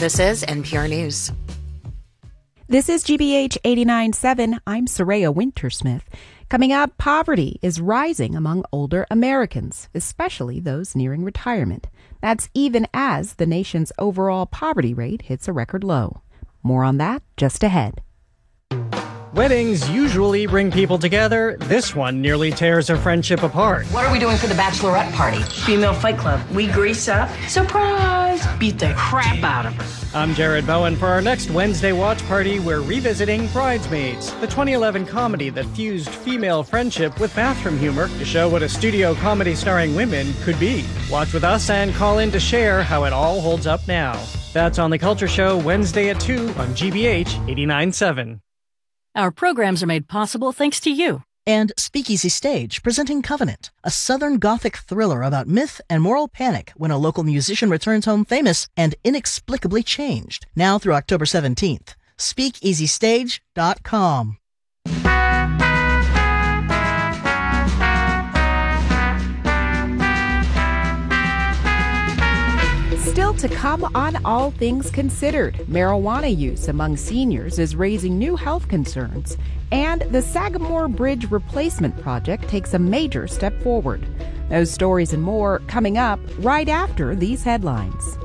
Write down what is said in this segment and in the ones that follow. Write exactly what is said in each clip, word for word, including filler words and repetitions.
This is N P R News. This is G B H eighty-nine point seven. I'm Soraya Wintersmith. Coming up, poverty is rising among older Americans, especially those nearing retirement. That's even as the nation's overall poverty rate hits a record low. More on that just ahead. Weddings usually bring people together. This one nearly tears a friendship apart. What are we doing for the bachelorette party? Female Fight Club. We grease up. Surprise! Beat the crap out of her. I'm Jared Bowen. For our next Wednesday watch party, we're revisiting Bridesmaids, the twenty eleven comedy that fused female friendship with bathroom humor to show what a studio comedy starring women could be. Watch with us and call in to share how it all holds up now. That's on The Culture Show, Wednesday at two on G B H eighty-nine point seven. Our programs are made possible thanks to you. And Speakeasy Stage, presenting Covenant, a Southern Gothic thriller about myth and moral panic when a local musician returns home famous and inexplicably changed. Now through October seventeenth. speakeasy stage dot com. Still to come on All Things Considered, marijuana use among seniors is raising new health concerns, and the Sagamore Bridge Replacement Project takes a major step forward. Those stories and more coming up right after these headlines.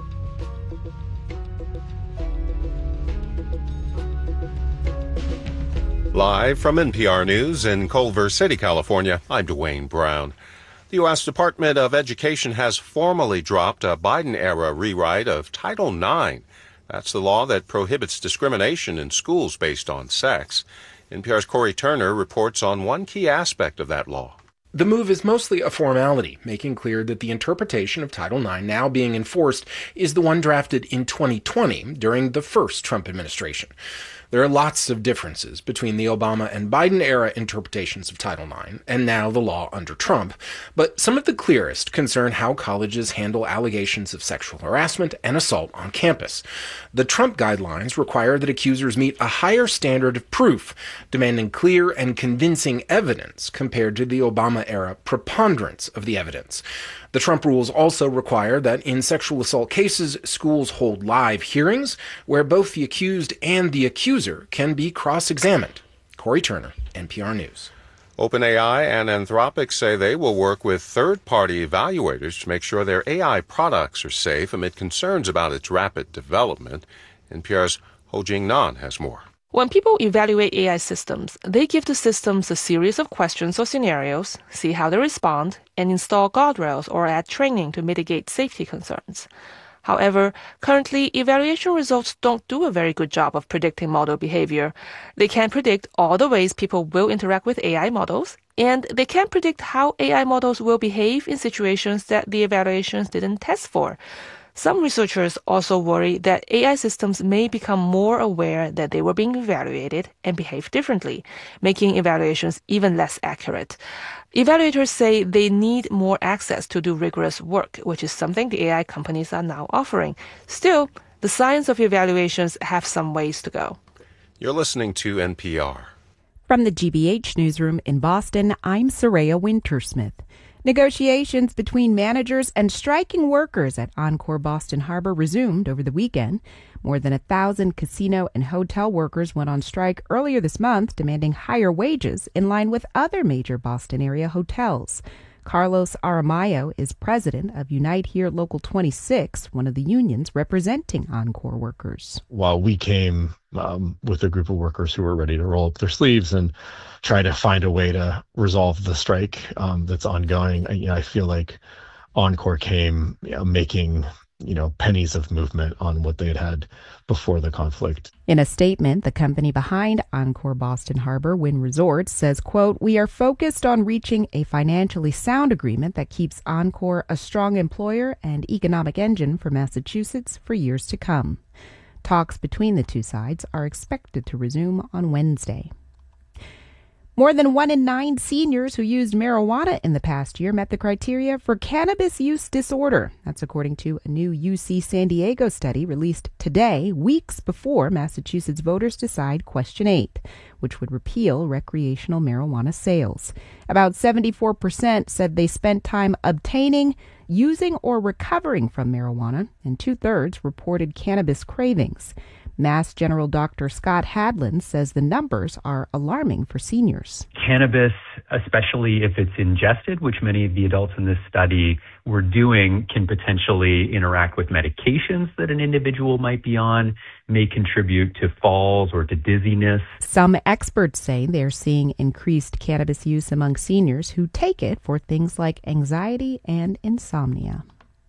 Live from N P R News in Culver City, California, I'm Dwayne Brown. The U S Department of Education has formally dropped a Biden-era rewrite of Title nine. That's the law that prohibits discrimination in schools based on sex. N P R's Corey Turner reports on one key aspect of that law. The move is mostly a formality, making clear that the interpretation of Title nine now being enforced is the one drafted in twenty twenty during the first Trump administration. There are lots of differences between the Obama and Biden-era interpretations of Title nine and now the law under Trump, but some of the clearest concern how colleges handle allegations of sexual harassment and assault on campus. The Trump guidelines require that accusers meet a higher standard of proof, demanding clear and convincing evidence compared to the Obama-era preponderance of the evidence. The Trump rules also require that in sexual assault cases, schools hold live hearings where both the accused and the accuser can be cross-examined. Corey Turner, N P R News. OpenAI and Anthropic say they will work with third-party evaluators to make sure their A I products are safe amid concerns about its rapid development. N P R's Ho-Jing Nan has more. When people evaluate A I systems, they give the systems a series of questions or scenarios, see how they respond, and install guardrails or add training to mitigate safety concerns. However, currently, evaluation results don't do a very good job of predicting model behavior. They can't predict all the ways people will interact with A I models, and they can't predict how A I models will behave in situations that the evaluations didn't test for. Some researchers also worry that A I systems may become more aware that they were being evaluated and behave differently, making evaluations even less accurate. Evaluators say they need more access to do rigorous work, which is something the A I companies are now offering. Still, the science of evaluations have some ways to go. You're listening to N P R. From the G B H newsroom in Boston, I'm Soraya Wintersmith. Negotiations between managers and striking workers at Encore Boston Harbor resumed over the weekend. More than a thousand casino and hotel workers went on strike earlier this month, demanding higher wages in line with other major Boston area hotels. Carlos Aramayo is president of Unite Here Local twenty-six, one of the unions representing Encore workers. While we came um, with a group of workers who were ready to roll up their sleeves and try to find a way to resolve the strike um, that's ongoing, I, you know, I feel like Encore came you know, making you know, pennies of movement on what they had had before the conflict. In a statement, the company behind Encore Boston Harbor, Wynn Resorts, says, quote, "We are focused on reaching a financially sound agreement that keeps Encore a strong employer and economic engine for Massachusetts for years to come." Talks between the two sides are expected to resume on Wednesday. More than one in nine seniors who used marijuana in the past year met the criteria for cannabis use disorder. That's according to a new U C San Diego study released today, weeks before Massachusetts voters decide Question eight, which would repeal recreational marijuana sales. About seventy-four percent said they spent time obtaining, using or recovering from marijuana, and two-thirds reported cannabis cravings. Mass General Doctor Scott Hadland says the numbers are alarming for seniors. Cannabis, especially if it's ingested, which many of the adults in this study were doing, can potentially interact with medications that an individual might be on, may contribute to falls or to dizziness. Some experts say they're seeing increased cannabis use among seniors who take it for things like anxiety and insomnia.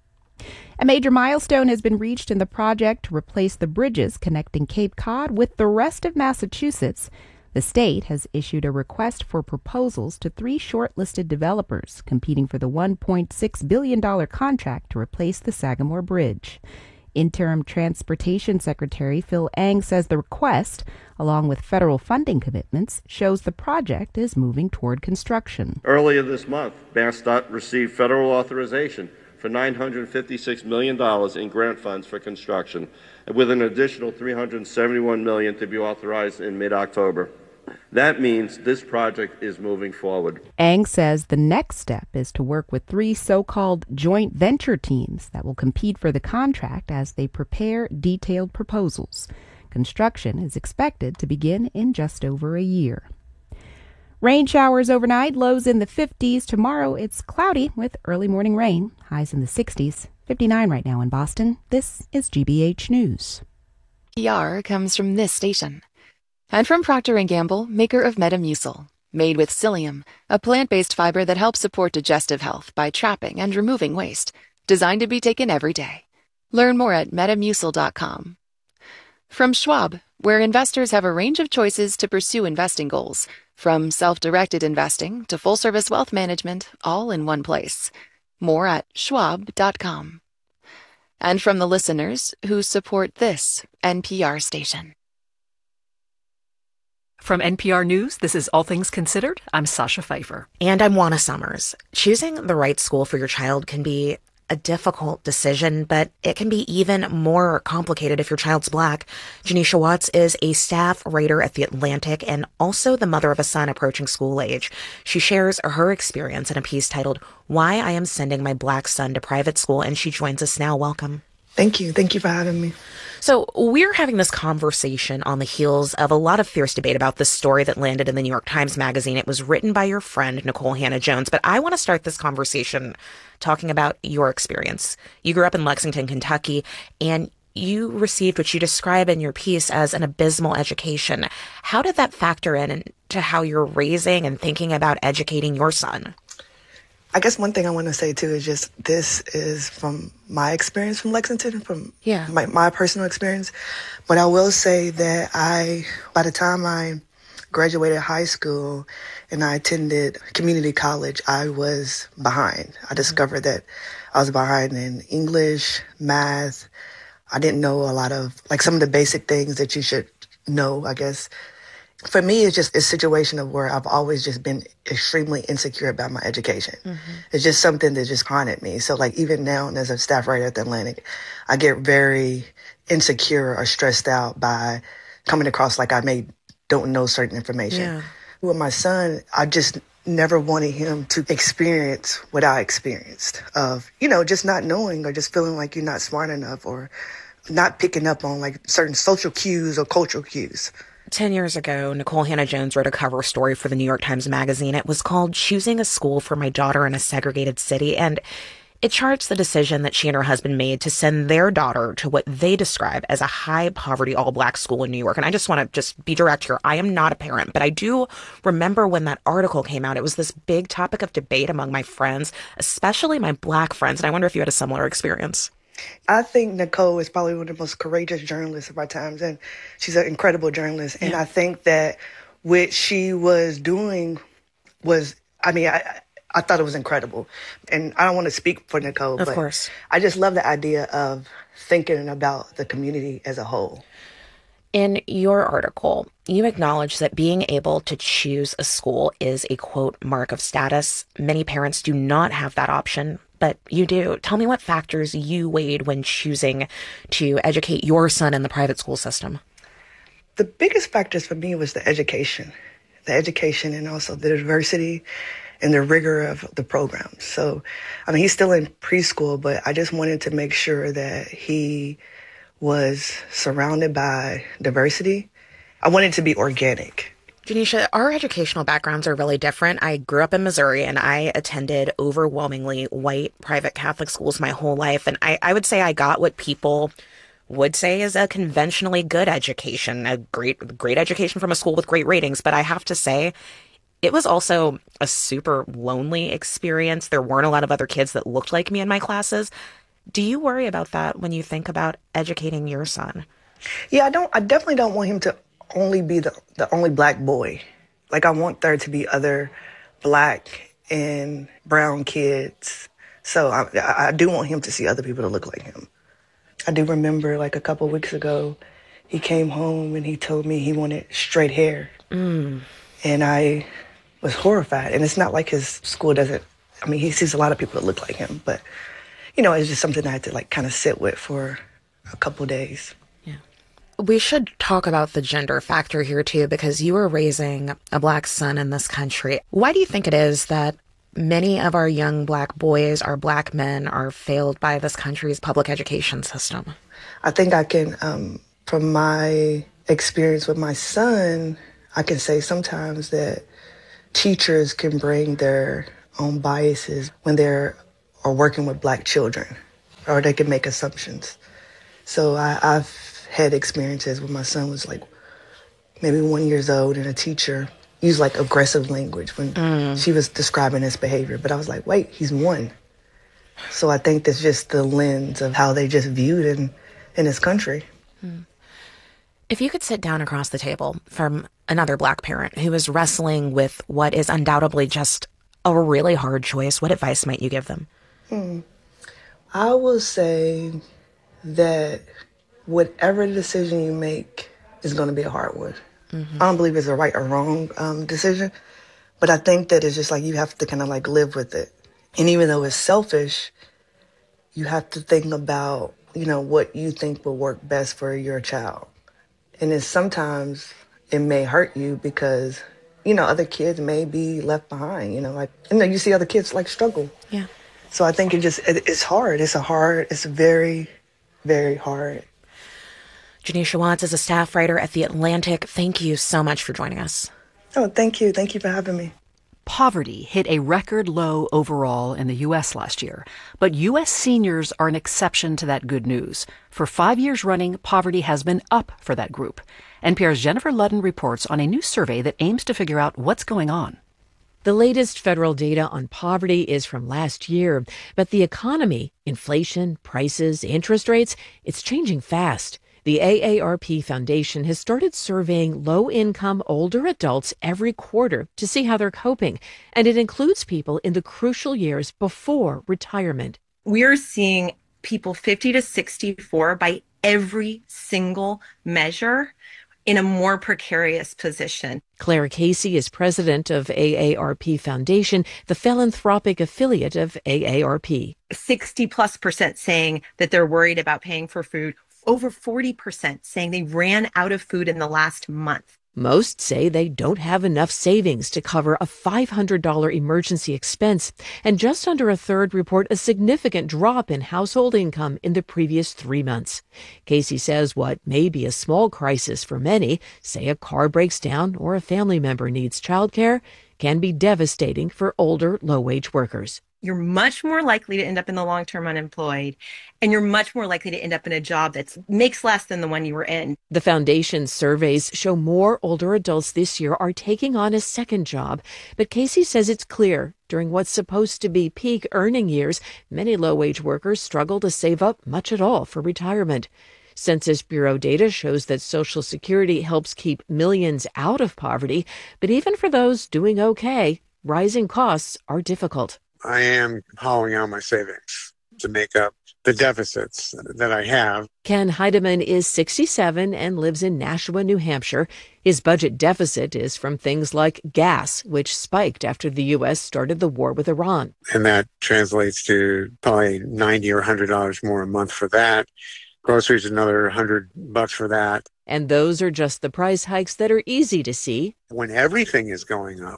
A major milestone has been reached in the project to replace the bridges connecting Cape Cod with the rest of Massachusetts. The state has issued a request for proposals to three shortlisted developers competing for the one point six billion dollars contract to replace the Sagamore Bridge. Interim Transportation Secretary Phil Eng says the request, along with federal funding commitments, shows the project is moving toward construction. Earlier this month, MassDOT received federal authorization for nine hundred fifty-six million dollars in grant funds for construction, with an additional three hundred seventy-one million dollars to be authorized in mid-October. That means this project is moving forward. Eng says the next step is to work with three so-called joint venture teams that will compete for the contract as they prepare detailed proposals. Construction is expected to begin in just over a year. Rain showers overnight, lows in the fifties. Tomorrow it's cloudy with early morning rain, highs in the sixties. fifty-nine right now in Boston. This is G B H News. P R comes from this station. And from Procter and Gamble, maker of Metamucil. Made with psyllium, a plant-based fiber that helps support digestive health by trapping and removing waste. Designed to be taken every day. Learn more at metamucil dot com. From Schwab, where investors have a range of choices to pursue investing goals. From self-directed investing to full-service wealth management, all in one place. More at schwab dot com. And from the listeners who support this N P R station. From N P R News, this is All Things Considered. I'm Sasha Pfeiffer. And I'm Juana Summers. Choosing the right school for your child can be a difficult decision, but it can be even more complicated if your child's Black. Janisha Watts is a staff writer at The Atlantic and also the mother of a son approaching school age. She shares her experience in a piece titled, Why I Am Sending My Black Son to Private School, and she joins us now. Welcome. Thank you. Thank you for having me. So we're having this conversation on the heels of a lot of fierce debate about this story that landed in the New York Times Magazine. It was written by your friend, Nikole Hannah-Jones. But I want to start this conversation talking about your experience. You grew up in Lexington, Kentucky, and you received what you describe in your piece as an abysmal education. How did that factor in into how you're raising and thinking about educating your son? I guess one thing I want to say, too, is just this is from my experience from Lexington, from yeah. my, my personal experience. But I will say that I, by the time I graduated high school and I attended community college, I was behind. I discovered that I was behind in English, math. I didn't know a lot of, like, some of the basic things that you should know, I guess. For me, it's just a situation of where I've always just been extremely insecure about my education. Mm-hmm. It's just something that just haunted me. So, like, even now as a staff writer at The Atlantic, I get very insecure or stressed out by coming across like I may don't know certain information. Yeah. With my son, I just never wanted him to experience what I experienced of, you know, just not knowing or just feeling like you're not smart enough or not picking up on, like, certain social cues or cultural cues. Ten years ago, Nikole Hannah-Jones wrote a cover story for the New York Times Magazine. It was called Choosing a School for My Daughter in a Segregated City, and it charts the decision that she and her husband made to send their daughter to what they describe as a high-poverty, all-Black school in New York. And I just want to just be direct here. I am not a parent, but I do remember when that article came out, it was this big topic of debate among my friends, especially my Black friends, and I wonder if you had a similar experience. I think Nikole is probably one of the most courageous journalists of our times, and she's an incredible journalist. And yeah. I think that what she was doing was, I mean, I I thought it was incredible. And I don't want to speak for Nikole, of but course. I just love the idea of thinking about the community as a whole. In your article, you acknowledge that being able to choose a school is a, quote, mark of status. Many parents do not have that option, but you do. Tell me what factors you weighed when choosing to educate your son in the private school system. The biggest factors for me was the education. The education and also the diversity and the rigor of the program. So, I mean, he's still in preschool, but I just wanted to make sure that he was surrounded by diversity. I wanted it to be organic. Janisha, our educational backgrounds are really different. I grew up in Missouri and I attended overwhelmingly white private Catholic schools my whole life. And I, I would say I got what people would say is a conventionally good education, a great, great education from a school with great ratings. But I have to say, it was also a super lonely experience. There weren't a lot of other kids that looked like me in my classes. Do you worry about that when you think about educating your son? Yeah, I don't. I definitely don't want him to only be the, the only black boy. Like, I want there to be other black and brown kids. So I, I do want him to see other people that look like him. I do remember, like, a couple of weeks ago, he came home and he told me he wanted straight hair. Mm. And I was horrified. And it's not like his school doesn't, I mean, he sees a lot of people that look like him, but, you know, it's just something I had to, like, kind of sit with for a couple of days. Yeah. We should talk about the gender factor here, too, because you are raising a black son in this country. Why do you think it is that many of our young black boys, our black men, are failed by this country's public education system? I think I can, um, from my experience with my son, I can say sometimes that teachers can bring their own biases when they're are working with black children, or they can make assumptions. So I, I've had experiences where my son was like maybe one years old and a teacher used like aggressive language when mm. she was describing his behavior. But I was like, wait, he's one. So I think that's just the lens of how they just viewed in, in this country. Mm. If you could sit down across the table from another black parent who is wrestling with what is undoubtedly just a really hard choice, what advice might you give them? Hmm. I will say that whatever decision you make is going to be a hard one. Mm-hmm. I don't believe it's a right or wrong um, decision, but I think that it's just like you have to kind of like live with it. And even though it's selfish, you have to think about, you know, what you think will work best for your child. And then sometimes it may hurt you because, you know, other kids may be left behind, you know, like, you know, you see other kids like struggle. Yeah. So I think it just, it, it's hard. It's a hard, it's very, very hard. Janisha Watts is a staff writer at The Atlantic. Thank you so much for joining us. Oh, thank you. Thank you for having me. Poverty hit a record low overall in the U S last year, but U S seniors are an exception to that good news. For five years running, poverty has been up for that group. N P R's Jennifer Ludden reports on a new survey that aims to figure out what's going on. The latest federal data on poverty is from last year, but the economy, inflation, prices, interest rates, it's changing fast. The A A R P Foundation has started surveying low-income older adults every quarter to see how they're coping, and it includes people in the crucial years before retirement. We are seeing people fifty to sixty-four by every single measure in a more precarious position. Claire Casey is president of A A R P Foundation, the philanthropic affiliate of A A R P. sixty plus percent saying that they're worried about paying for food. Over forty percent saying they ran out of food in the last month. Most say they don't have enough savings to cover a five hundred dollars emergency expense, and just under a third report a significant drop in household income in the previous three months. Casey says what may be a small crisis for many, say a car breaks down or a family member needs childcare, can be devastating for older low-wage workers. You're much more likely to end up in the long-term unemployed, and you're much more likely to end up in a job that makes less than the one you were in. The foundation's surveys show more older adults this year are taking on a second job, but Casey says it's clear during what's supposed to be peak earning years, many low-wage workers struggle to save up much at all for retirement. Census Bureau data shows that Social Security helps keep millions out of poverty, but even for those doing okay, rising costs are difficult. I am hollowing out my savings to make up the deficits that I have. Ken Heidemann is sixty-seven and lives in Nashua, New Hampshire. His budget deficit is from things like gas, which spiked after the U S started the war with Iran. And that translates to probably ninety or one hundred dollars more a month for that. Groceries, another one hundred bucks for that. And those are just the price hikes that are easy to see. When everything is going up,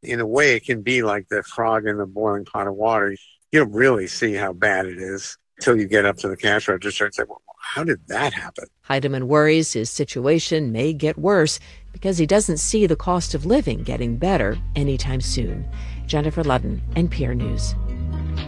In a way, it can be like the frog in the boiling pot of water. You don't really see how bad it is until you get up to the cash register and say, well, how did that happen? Heidemann worries his situation may get worse because he doesn't see the cost of living getting better anytime soon. Jennifer Ludden, N P R News.